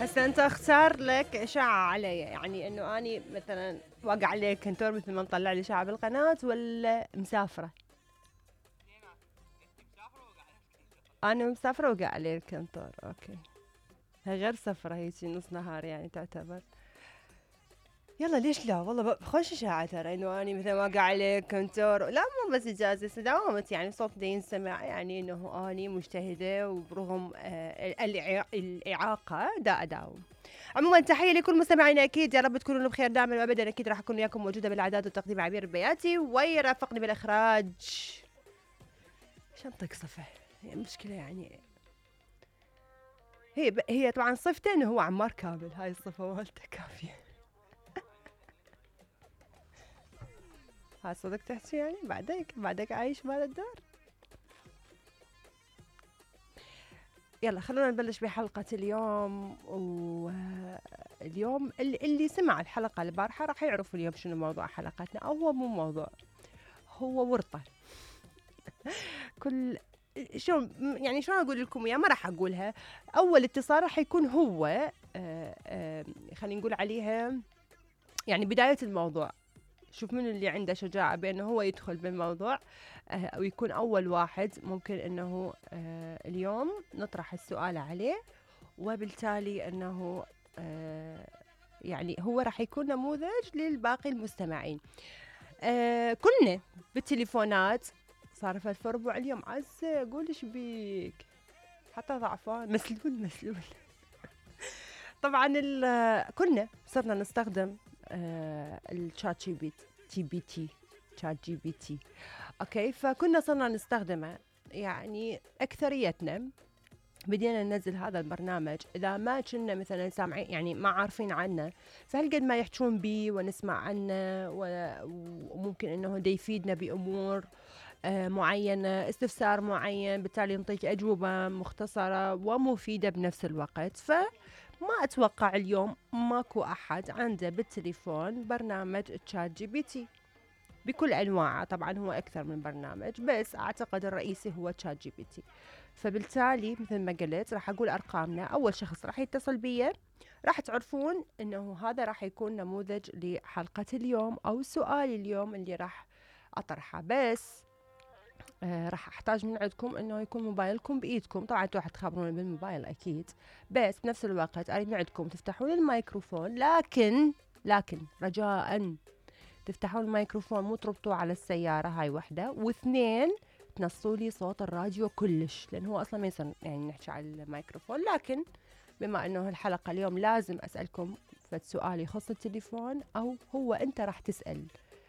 هسه انت اختار لك اشاعة علي، يعني انه اني مثلا واقع علي كنتور مثل ما نطلع لي اشاعة بالقناة، ولا مسافرة؟ انا مسافرة وقع علي الكنتور. اوكي، هي غير سفرة، هيجي نص نهار يعني تعتبر. يلا ليش لا، والله خوش اشاعة ترى انه اني مثلا واقع علي كنتور. لا مو بس اجازة، داومت يعني صوت دا ينسمع، يعني انه اني مجتهدة وبرغم الاعاقة دا اداوم. عموما تحية لكل مستمعينا، أكيد يا رب تكونوا بخير دائما وأبدا. أكيد راح أكون وياكم موجودة بالإعداد والتقديم عبير البياتي، ويرافقني بالإخراج شنطك صفة. هي مشكلة يعني، هي طبعا صفته إنه هو عمار كامل، هاي الصفة مالته كافية. هاي صدق تحكي يعني، بعدك عايش مال الدار. يلا خلونا نبلش بحلقة اليوم. واليوم اللي سمع الحلقة البارحة راح يعرفوا اليوم شنو موضوع حلقتنا، أو هو مو موضوع، هو ورطة. كل شلون يعني، شلون اقول لكم اياها، ما راح اقولها. اول اتصال راح يكون هو خلينا نقول عليها يعني بداية الموضوع. شوف من اللي عنده شجاعة بأنه هو يدخل بالموضوع، أو يكون أول واحد. ممكن أنه اليوم نطرح السؤال عليه، وبالتالي أنه يعني هو راح يكون نموذج للباقي المستمعين. كلنا بالتليفونات صار في ربع اليوم. عزة قول ايش بيك، حتى ضعفان مسلول. طبعا كلنا صرنا نستخدم الشات جي بي تي شات جي بي تي. اوكي، فكنا صرنا نستخدمه، يعني اكثريتنا بدينا ننزل هذا البرنامج اذا ما كنا مثلا سامعين، يعني ما عارفين عنه، فهالقد ما يحجون بيه ونسمع عنه، وممكن انه ده يفيدنا بامور معينة، استفسار معين، بالتالي نعطيك أجوبة مختصرة ومفيدة بنفس الوقت. فما أتوقع اليوم ماكو أحد عنده بالتليفون برنامج تشات جي بي تي بكل أنواعه. طبعا هو أكثر من برنامج، بس أعتقد الرئيسي هو تشات جي بي تي. فبالتالي مثل ما قلت راح أقول أرقامنا. أول شخص راح يتصل بي راح تعرفون أنه هذا راح يكون نموذج لحلقة اليوم أو سؤال اليوم اللي راح أطرحه. بس راح احتاج من عندكم انه يكون موبايلكم بايدكم. طبعا انتوا راح تخبرون بالموبايل اكيد، بس بنفس الوقت اريد من عندكم تفتحون الميكروفون، لكن رجاء تفتحون الميكروفون، مو تربطوه على السيارة. هاي وحدة. واثنين، تنصوا لي صوت الراديو كلش، لان هو اصلا ما يصير يعني نحكي على الميكروفون. لكن بما انه الحلقة اليوم لازم اسألكم فد سؤال يخص التليفون، او هو انت راح تسأل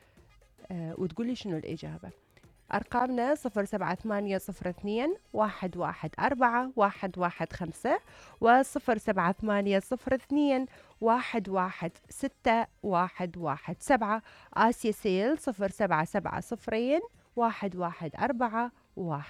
وتقولي شنو الاجابة. أرقامنا 078021141115 و078021161117. آسيا سيل 0770211411.